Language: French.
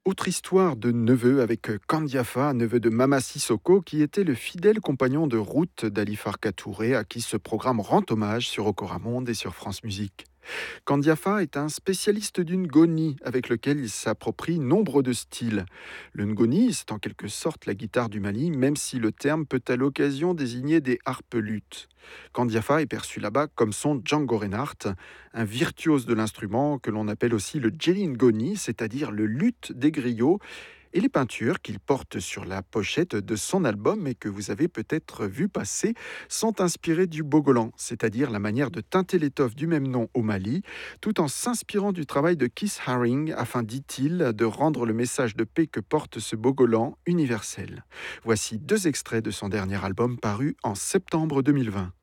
Autre histoire de neveu avec Kandiafa, neveu de Mama Sissoko, qui était le fidèle compagnon de route d'Ali Farka Touré, à qui ce programme rend hommage sur Okora Monde et sur France Musique. Kandiafa est un spécialiste du ngoni avec lequel il s'approprie nombre de styles. Le ngoni, c'est en quelque sorte la guitare du Mali, même si le terme peut à l'occasion désigner des harpes luttes. Kandiafa est perçu là-bas comme son Django Reinhardt, un virtuose de l'instrument que l'on appelle aussi le Jelly Ngoni, c'est-à-dire le luth des griots, et les peintures qu'il porte sur la pochette de son album et que vous avez peut-être vu passer sont inspirées du bogolan, c'est-à-dire la manière de teinter l'étoffe du même nom au Mali, tout en s'inspirant du travail de Keith Haring afin, dit-il, de rendre le message de paix que porte ce bogolan universel. Voici deux extraits de son dernier album paru en septembre 2020.